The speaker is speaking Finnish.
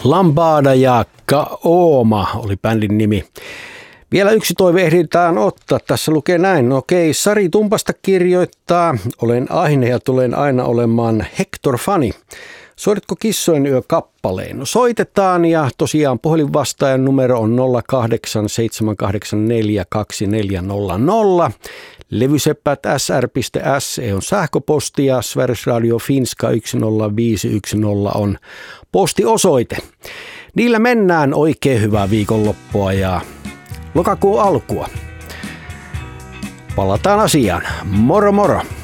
Lambada ja Kaoma oli bändin nimi. Vielä yksi toive ehditään ottaa. Tässä lukee näin. Okei, Sari Tumpasta kirjoittaa. Olen Aine ja tulen aina olemaan Hector-fani. Soitatko Kissojen yö kappaleen? No soitetaan ja tosiaan puhelinvastaajan numero on 0878842400. Levyseppät sr.se on sähköposti ja Sverigesradio Finska 10510 on postiosoite. Niillä mennään. Oikein hyvää viikonloppua ja lokakuun alkua. Palataan asiaan. Moro moro!